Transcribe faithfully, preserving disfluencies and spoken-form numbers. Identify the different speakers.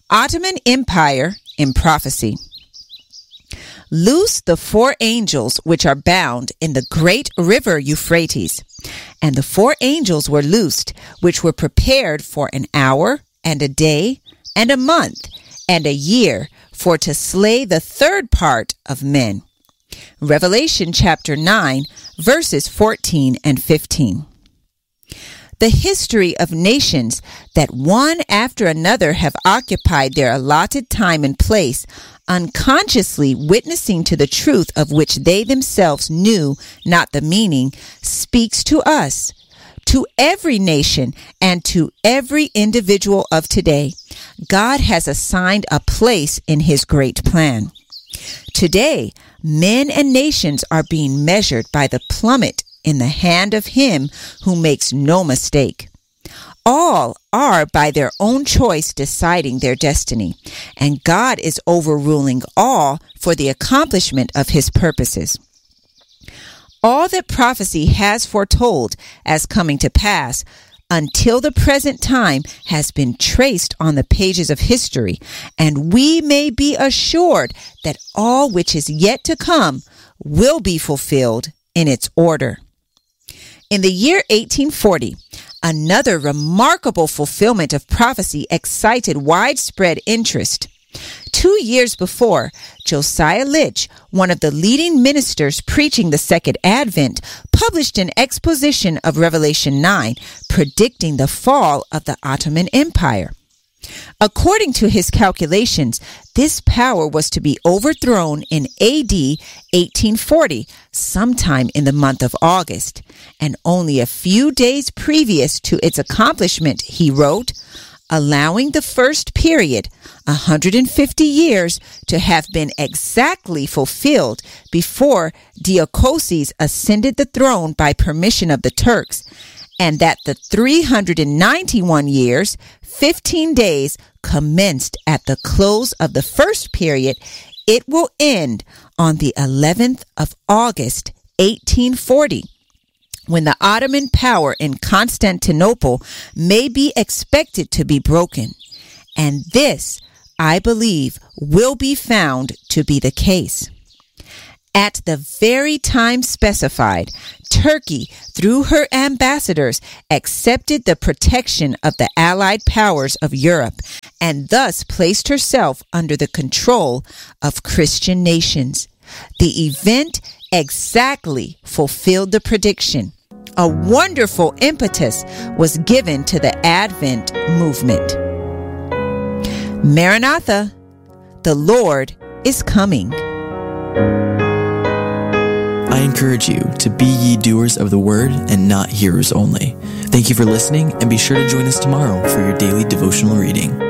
Speaker 1: Ottoman Empire in prophecy. Loose the four angels which are bound in the great river Euphrates. And the four angels were loosed, which were prepared for an hour, and a day, and a month, and a year, for to slay the third part of men. Revelation chapter nine, verses fourteen and fifteen. The history of nations that one after another have occupied their allotted time and place, unconsciously witnessing to the truth of which they themselves knew not the meaning, speaks to us, to every nation, and to every individual of today. God has assigned a place in his great plan. Today, men and nations are being measured by the plummet in the hand of him who makes no mistake. All are by their own choice deciding their destiny, and God is overruling all for the accomplishment of his purposes. All that prophecy has foretold as coming to pass until the present time has been traced on the pages of history, and we may be assured that all which is yet to come will be fulfilled in its order. In the year eighteen forty, another remarkable fulfillment of prophecy excited widespread interest. Two years before, Josiah Litch, one of the leading ministers preaching the Second Advent, published an exposition of Revelation nine, predicting the fall of the Ottoman Empire. According to his calculations, this power was to be overthrown in A D eighteen forty, sometime in the month of August, and only a few days previous to its accomplishment, he wrote, allowing the first period, one hundred fifty years, to have been exactly fulfilled before Deocoses ascended the throne by permission of the Turks, and that the three hundred ninety-one years, fifteen days commenced at the close of the first period, it will end on the eleventh of August, eighteen forty, when the Ottoman power in Constantinople may be expected to be broken. And this, I believe, will be found to be the case. At the very time specified, Turkey, through her ambassadors, accepted the protection of the Allied powers of Europe and thus placed herself under the control of Christian nations. The event exactly fulfilled the prediction. A wonderful impetus was given to the Advent movement. Maranatha, the Lord is coming.
Speaker 2: I encourage you to be ye doers of the word and not hearers only. Thank you for listening, and be sure to join us tomorrow for your daily devotional reading.